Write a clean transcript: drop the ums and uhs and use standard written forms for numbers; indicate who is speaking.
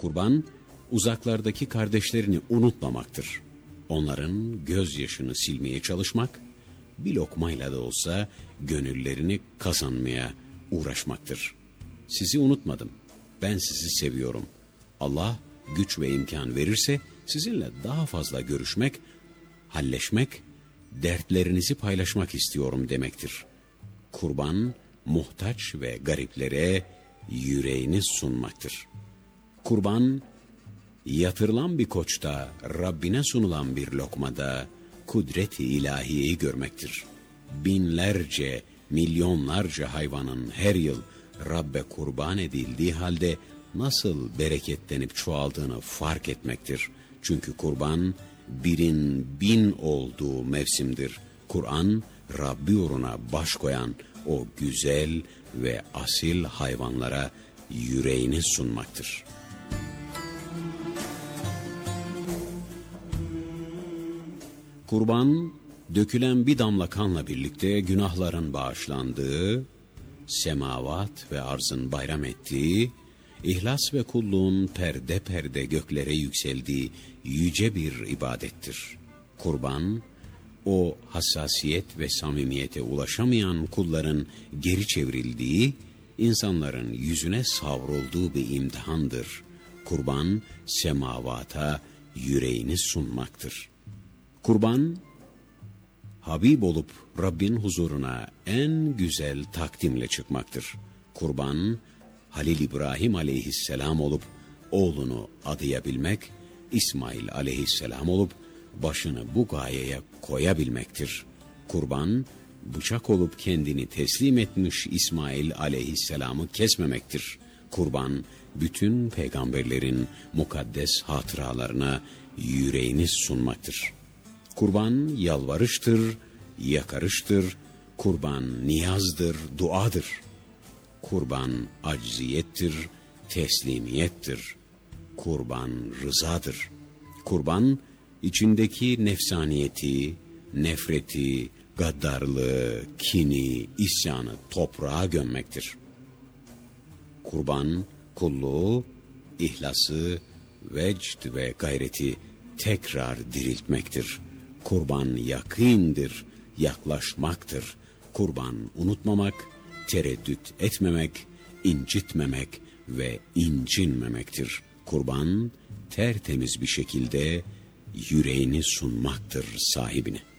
Speaker 1: Kurban, uzaklardaki kardeşlerini unutmamaktır. Onların gözyaşını silmeye çalışmak, bir lokmayla da olsa gönüllerini kazanmaya uğraşmaktır. Sizi unutmadım, ben sizi seviyorum. Allah güç ve imkan verirse sizinle daha fazla görüşmek, halleşmek, dertlerinizi paylaşmak istiyorum demektir. Kurban, muhtaç ve gariplere yüreğini sunmaktır. Kurban, yatırılan bir koçta, Rabbine sunulan bir lokmada kudret-i ilahiyeyi görmektir. Binlerce, milyonlarca hayvanın her yıl Rabbe kurban edildiği halde nasıl bereketlenip çoğaldığını fark etmektir. Çünkü kurban, birin bin olduğu mevsimdir. Kur'an, Rabbi uğruna baş koyan o güzel ve asil hayvanlara yüreğini sunmaktır. Kurban, dökülen bir damla kanla birlikte günahların bağışlandığı, semavat ve arzın bayram ettiği, İhlas ve kulluğun perde perde göklere yükseldiği yüce bir ibadettir. Kurban, o hassasiyet ve samimiyete ulaşamayan kulların geri çevrildiği, insanların yüzüne savrulduğu bir imtihandır. Kurban, semavata yüreğini sunmaktır. Kurban, Habib olup Rabbin huzuruna en güzel takdimle çıkmaktır. Kurban, Halil İbrahim aleyhisselam olup oğlunu adayabilmek, İsmail aleyhisselam olup başını bu gayeye koyabilmektir. Kurban, bıçak olup kendini teslim etmiş İsmail aleyhisselamı kesmemektir. Kurban, bütün peygamberlerin mukaddes hatıralarına yüreğini sunmaktır. Kurban, yalvarıştır, yakarıştır. Kurban, niyazdır, duadır. Kurban, acziyettir, teslimiyettir. Kurban, rızadır. Kurban, içindeki nefsaniyeti, nefreti, gaddarlığı, kini, isyanı toprağa gömmektir. Kurban, kulluğu, ihlası, vecd ve gayreti tekrar diriltmektir. Kurban, yakîndir, yaklaşmaktır. Kurban, unutmamak, tereddüt etmemek, incitmemek ve incinmemektir. Kurban, tertemiz bir şekilde yüreğini sunmaktır sahibine.